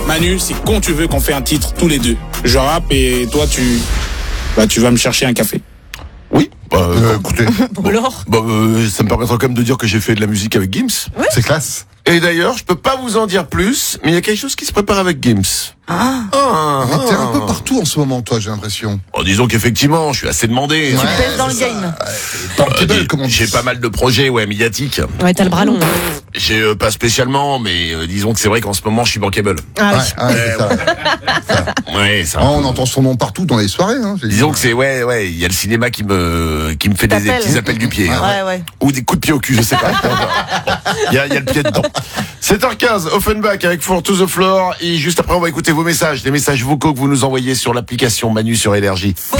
Manu, c'est quand tu veux qu'on fait un titre tous les deux. Je rappe et toi tu vas me chercher un café. Oui, écoutez. Alors Ça me permettra quand même de dire que j'ai fait de la musique avec Gims. Ouais. C'est classe. Et d'ailleurs, je peux pas vous en dire plus, mais il y a quelque chose qui se prépare avec Gims. Mais t'es un peu partout en ce moment, toi, j'ai l'impression. Oh, disons qu'effectivement, je suis assez demandé. Tu Ouais, pèses dans le c'est ça. game. Bankable, comme on dit. J'ai pas mal de projets, médiatiques. Ouais, t'as le bras long. J'ai pas spécialement, mais disons que c'est vrai qu'en ce moment, je suis bankable. Ah Ouais, oui. c'est ça. Ouais, ça. On entend son nom partout dans les soirées. Hein. Disons que c'est il y a le cinéma qui me fait des T'appelles. petits appels du pied. hein. Ouais. Ou des coups de pied au cul, je sais pas. Il y a le pied dedans. 7h15, Offenbach avec For to the Floor. Et juste après, on va écouter vos messages, les messages vocaux que vous nous envoyez sur l'application Manu sur Énergie.